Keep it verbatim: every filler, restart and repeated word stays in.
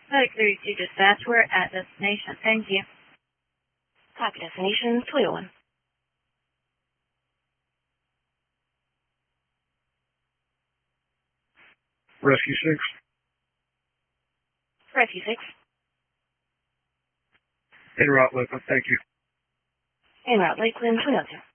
Medic thirty-two dispatch, we're at destination. Thank you. Copy destination, Toyota one. Rescue six. Rescue six. En route, Lakeland, thank you. En route, Lakeland, Toyota.